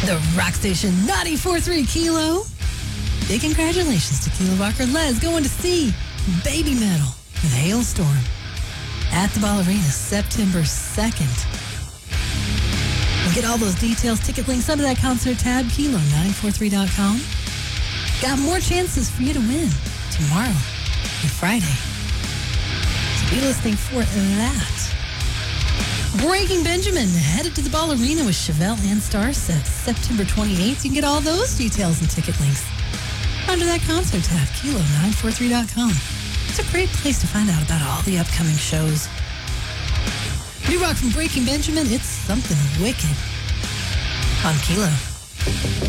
The Rock Station 94.3 Kilo. Big congratulations to Kilo Walker Les going to see Baby Metal with Hailstorm at the Ball Arena September 2nd. Get all those details, ticket links under that concert tab, kilo943.com. Got more chances for you to win tomorrow and Friday. So be listening for that. Breaking Benjamin headed to the Ball Arena with Chevelle and Starset September 28th. You can get all those details and ticket links under that concert tab, kilo943.com. It's a great place to find out about all the upcoming shows. New rock from Breaking Benjamin, it's something wicked on Kilo.